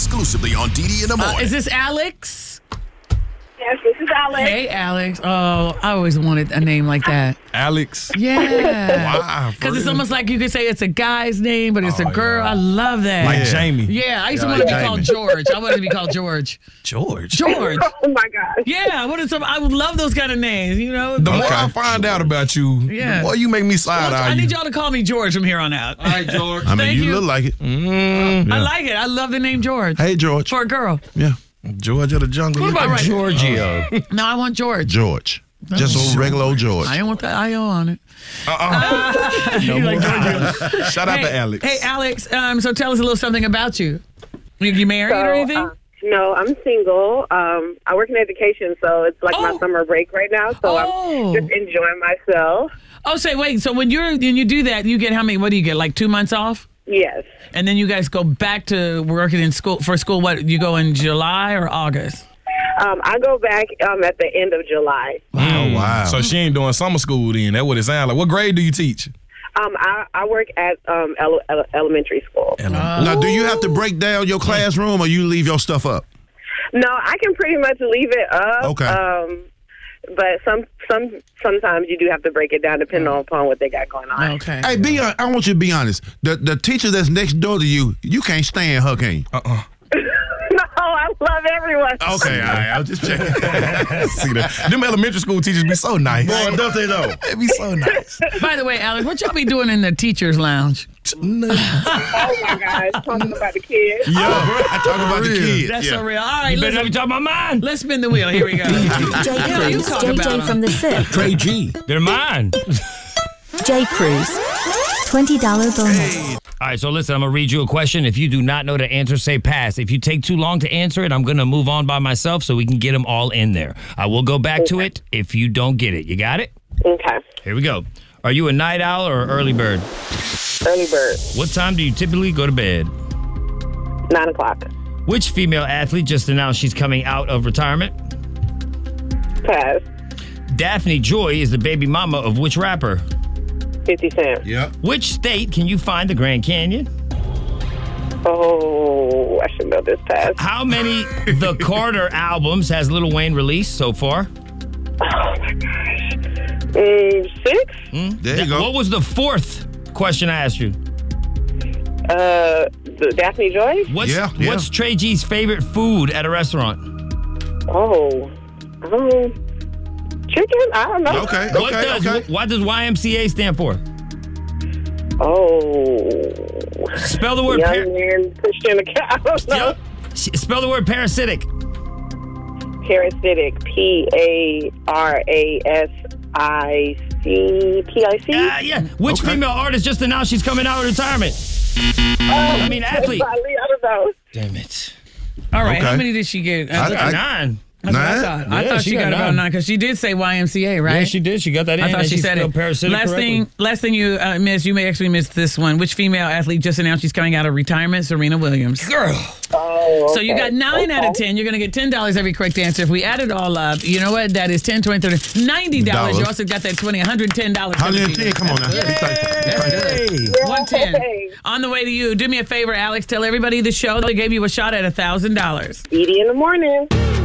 exclusively on DD in the Morning. Is this Alex? Yes, this is Alex. Hey, Alex. Oh, I always wanted a name like that. Alex. Yeah. Wow. Because it's almost like you could say it's a guy's name, but it's a girl. Yeah. I love that. Like Jamie. Yeah, I used to want to be called George. I wanted to be called George. George. Oh, my gosh. Yeah, I would love those kind of names, you know? The more I find out about you, the more you make me side eye. I need y'all to call me George from here on out. All right, George. I mean, you look like it. I like it. I love the name George. Hey, George. For a girl. Yeah. George of the jungle. What about Giorgio? No, I want George. George. Just old regular old George. I don't want the IO on it. No more. Shout out to Alex. Hey, Alex, so tell us a little something about you. You married or anything? No, I'm single. I work in education, so it's like my summer break right now. So I'm just enjoying myself. Oh, so when you do that, you get how many? What do you get? Like 2 months off? Yes. And then you guys go back to working in school for school. What, you go in July or August? I go back at the end of July. Oh, wow. So she ain't doing summer school then. That's what it sounds like. What grade do you teach? I work at elementary school. Now, do you have to break down your classroom or you leave your stuff up? No, I can pretty much leave it up. Okay. But sometimes you do have to break it down depending upon what they got going on. Okay. Hey, I want you to be honest. The teacher that's next door to you can't stand her, can you? No, I love everyone. Okay, all right. I was just checking. See that? Them elementary school teachers be so nice. Boy, don't they though? They be so nice. By the way, Alex, what y'all be doing in the teacher's lounge? Oh my gosh, talking about the kids. Yeah, I talk about the kids. That's so real. All right, You better not be talking about mine. let's spin the wheel. Here we go. Jay you Cruz, talk about JJ 'em. from the SIP. Trey G. They're mine. Jay Cruz, $20 bonus. All right, so listen, I'm going to read you a question. If you do not know the answer, say pass. If you take too long to answer it, I'm going to move on by myself so we can get them all in there. I will go back to it if you don't get it. You got it? Okay. Here we go. Are you a night owl or early bird? Early bird. What time do you typically go to bed? 9 o'clock. Which female athlete just announced she's coming out of retirement? Pass. Daphne Joy is the baby mama of which rapper? 50 Cent. Yep. Which state can you find the Grand Canyon? Oh, I should know this. Pass. How many The Carter albums has Lil Wayne released so far? Oh my gosh. 6? There you go. What was the fourth question I asked you? The Daphne Joy? What's Trey G's favorite food at a restaurant? Chicken? I don't know. Okay. What does YMCA stand for? Spell the word Young man pushed in a cow. I don't know. Spell the word parasitic. Parasitic. PARASIC. Yeah. Which female artist just announced she's coming out of retirement? Athlete. I don't know. Damn it. All right, how many did she get? 9. That's what I thought. I thought she got about 9 because she did say YMCA, right? Yeah, she did. She got that in. I thought she said it. Last thing you missed, you may actually miss this one. Which female athlete just announced she's coming out of retirement? Serena Williams. Girl. So you got 9 out of 10. You're going to get $10 every correct answer. If we add it all up, you know what? That is 10, 20, 30, $90. You also got that $20, $110. 110, come on now. That's good. 110. On the way to you. Do me a favor, Alex. Tell everybody the show. They gave you a shot at $1,000. Edie in the morning.